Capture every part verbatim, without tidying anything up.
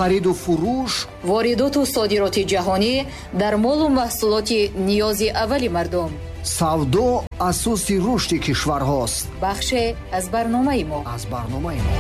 хариду фурӯш, воридоту содироти ҷаҳонӣ дар молу маҳсулоти ниёзи аввали мардум. савдо асоси рушди кишварҳост. бахше аз барномаи мо. аз барномаи мо.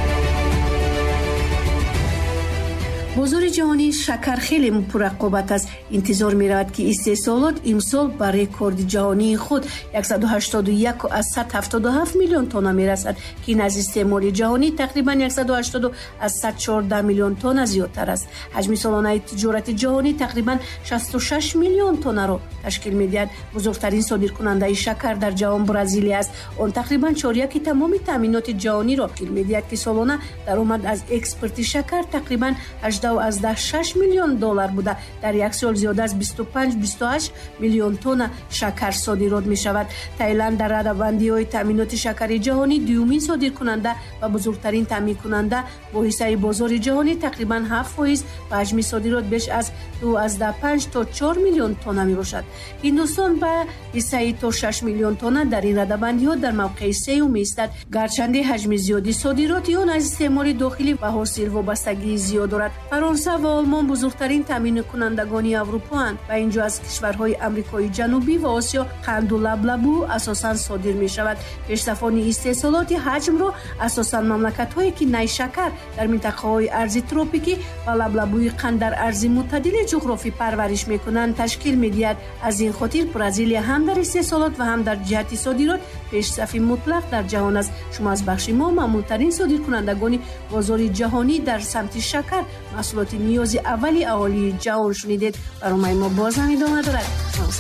бозори ҷаҳонии шакар хеле пуррақобат аст. интизор меравад ки истеҳсолот имсол ба рекорди ҷаҳонии худ яксаду ҳаштоду як аз сад ҳафтоду ҳафт миллион тонна мерасад, ки ин аз истеъмоли ҷаҳонӣ тақрибан яксаду ҳаштоду аз сад чордаҳ миллион тонна зиёдтар аст. ҳаҷми солонаи тиҷорати ҷаҳонӣ тақрибан шасту шаш миллион тоннаро ташкил медиҳад. бузургтарин содиркунандаи шакар дар ҷаҳон Бразилия аст. он тақрибан чоряки тамоми таъминоти ҷаҳониро ташкил медиҳад, ки солона даромад аз экспорти шакар тақрибан ҳаждаҳ аз шаш миллион доллар буда дар як сол зиёда аз бисту панҷ бисту ҳашт миллион тонна шакар содирот мешавад. Таиланд дар радабандиҳои таъминоти шакари ҷаҳонӣ дуюмин содиркунанда ва бузургтарин таъминкунанда бо ҳиссаи бозори ҷаҳонӣ тақрибан ҳафт фоиз ва ҳаҷми содирот беш аз ду азда панҷ то чор миллион тонна мебошад. Ҳиндустон ба ҳиссаи то шаш миллион тонна дар ин радабандиҳо дар мавқеи сеюм истад, гарчанде ҳаҷми зиёди содироти он аз истеъмоли дохилӣ ва ҳосил вобастагии зиёд дорад. фаронса ва олмон бузургтарин таъминкунандагони аврупоанд ва ин ҷо аз кишварҳои амрикои ҷанубӣ ва осиё қанду лаблабу асосан содир мешавад. пешсафони истеҳсолоти ҳаҷмро асосан мамлакатҳое ки найшакар дар минтақаҳои арзи тропикӣ ва лаблабуи қанд дар арзи мӯътадили ҷуғрофӣ парвариш мекунанд ташкил медиҳад. аз ин хотир Бразилия ҳам дар истеҳсолот ва ҳам дар ҷиҳати содирот пешсафи мутлақ дар ҷаҳон аст. шумо аз бахши мо маъмултарин содиркунандагони бозори ҷаҳонӣ дар самти шакар, маҳсулоти ниёзи аввали аҳолии ҷаҳон шунидед. барномаи мо боз ҳам идома дорад.